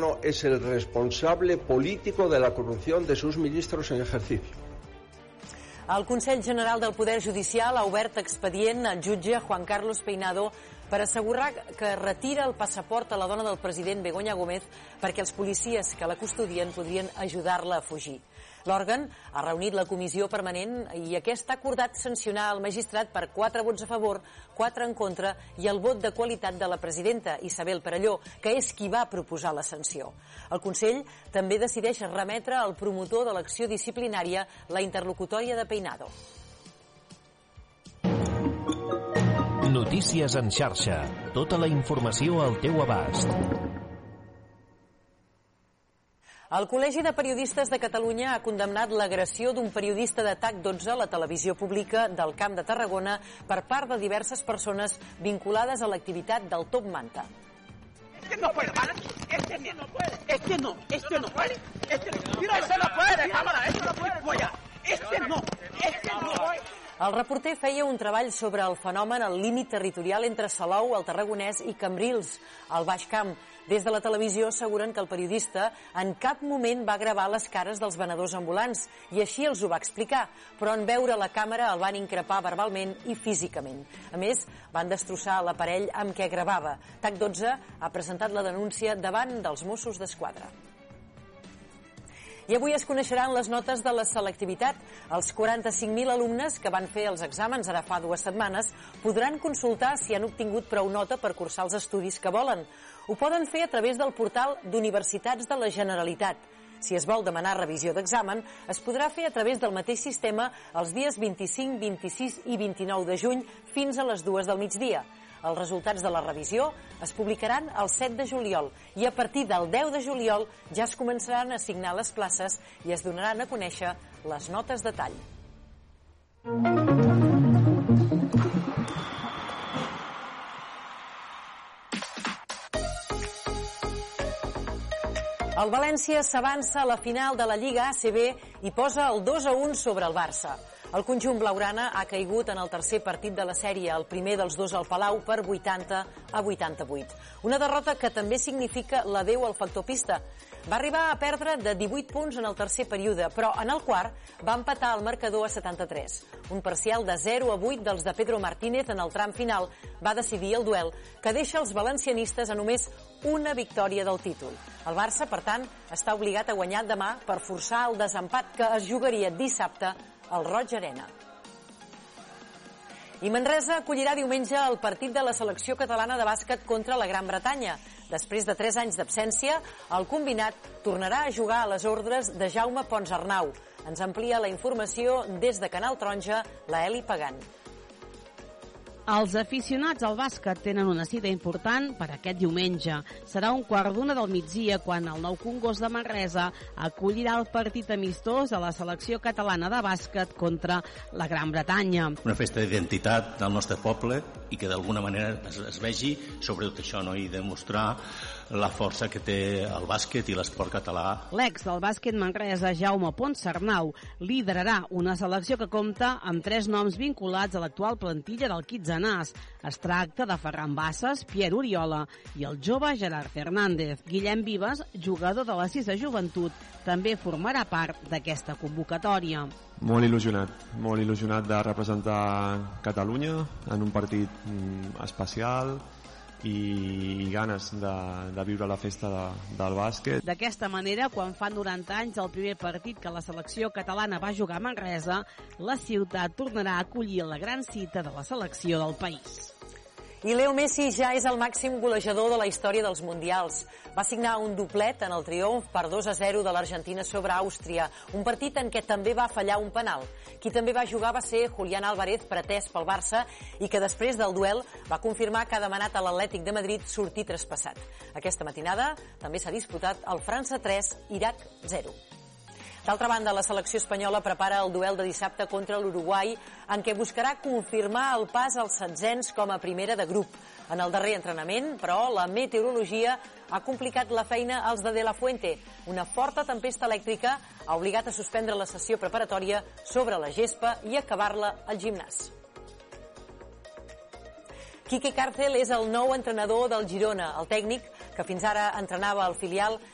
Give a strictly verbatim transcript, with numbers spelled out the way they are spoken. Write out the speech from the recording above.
gobierno es el responsable político de la corrupción de sus ministros en ejercicio. El Consell General del Poder Judicial ha obert expedient al jutge Juan Carlos Peinado per assegurar que retira el passaport a la dona del president Begoña Gómez perquè els policies que la custodien podrien ajudar-la a fugir. L'òrgan ha reunit la comissió permanent i aquest ha acordat sancionar el magistrat per quatre vots a favor, quatre en contra i el vot de qualitat de la presidenta, Isabel Perelló, que és qui va proposar la sanció. El Consell també decideix remetre al promotor de l'acció disciplinària la interlocutòria de Peinado. Notícies en xarxa. Tota la informació al teu abast. El Col·legi de Periodistes de Catalunya ha condemnat l'agressió d'un periodista de TAC dotze a la televisió pública del Camp de Tarragona per part de diverses persones vinculades a l'activitat del Top Manta. Este no puede, ¿vale? Este no puede. Este no, este no puede. Este no. Mira, este no puede, cámara, este no puede. Voy a. Este no, este no. El reporter feia un treball sobre el fenomen al límit territorial entre Salou, el Tarragonès, i Cambrils, al Baix Camp. Des de la televisió asseguren que el periodista en cap moment va gravar les cares dels venedors ambulants i així els ho va explicar, però en veure la càmera el van increpar verbalment i físicament. A més, van destrossar l'aparell amb què gravava. TAC dotze ha presentat la denúncia davant dels Mossos d'Esquadra. I avui es coneixeran les notes de la selectivitat. Els quaranta-cinc mil alumnes que van fer els exàmens ara fa dues setmanes podran consultar si han obtingut prou nota per cursar els estudis que volen. Ho poden fer a través del portal d'Universitats de la Generalitat. Si es vol demanar revisió d'examen, es podrà fer a través del mateix sistema els dies vint-i-cinc, vint-i-sis i vint-i-nou de juny fins a les dues del migdia. Els resultats de la revisió es publicaran el set de juliol i a partir del deu de juliol ja es començaran a assignar les places i es donaran a conèixer les notes de tall. El València s'avança a la final de la Lliga A C B i posa el dos a un sobre el Barça. El conjunt blaugrana ha caigut en el tercer partit de la sèrie, el primer dels dos al Palau, per vuitanta a vuitanta-vuit. Una derrota que també significa l'adeu al factor pista. Va arribar a perdre de divuit punts en el tercer període, però en el quart va empatar el marcador a setanta-tres. Un parcial de zero a vuit dels de Pedro Martínez en el tram final va decidir el duel, que deixa els valencianistes a només una victòria del títol. El Barça, per tant, està obligat a guanyar demà per forçar el desempat que es jugaria dissabte al Roig Arena. I Manresa acollirà diumenge el partit de la selecció catalana de bàsquet contra la Gran Bretanya. Després de tres anys d'absència, el combinat tornarà a jugar a les ordres de Jaume Pons Arnau. Ens amplia la informació des de Canal Taronja, la Eli Pagant. Els aficionats al bàsquet tenen una cita important per aquest diumenge. Serà un quart d'una del migdia quan el Nou Congost de Manresa acollirà el partit amistós de la selecció catalana de bàsquet contra la Gran Bretanya. Una festa d'identitat del nostre poble i que d'alguna manera es, es vegi sobre tot això, no? I demostrar la força que té el bàsquet i l'esport català. L'ex del bàsquet Manresa, Jaume Pons Arnau, liderarà una selecció que compta amb tres noms vinculats a l'actual plantilla del Quitzenàs. Es tracta de Ferran Bassas, Pierre Oriola i el jove Gerard Fernández. Guillem Vives, jugador de la Cisa Joventut, també formarà part d'aquesta convocatòria. Molt il·lusionat, molt il·lusionat de representar Catalunya en un partit especial i ganes de, de viure la festa de, del bàsquet. D'aquesta manera, quan fa noranta anys el primer partit que la selecció catalana va jugar a Manresa, la ciutat tornarà a acollir la gran cita de la selecció del país. I Leo Messi ja és el màxim golejador de la història dels Mundials. Va signar un doblet en el triomf per dos a zero de l'Argentina sobre Àustria, un partit en què també va fallar un penal. Qui també va jugar va ser Julián Álvarez, pretès pel Barça, i que després del duel va confirmar que ha demanat a l'Atlètic de Madrid sortir traspassat. Aquesta matinada també s'ha disputat el França tres, Iraq zero. D'altra banda, la selecció espanyola prepara el duel de dissabte contra l'Uruguai, en què buscarà confirmar el pas als setzents com a primera de grup. En el darrer entrenament, però, la meteorologia ha complicat la feina als de De La Fuente. Una forta tempesta elèctrica ha obligat a suspendre la sessió preparatòria sobre la gespa i acabar-la al gimnàs. Quique Càrcel és el nou entrenador del Girona. El tècnic, que fins ara entrenava el filial,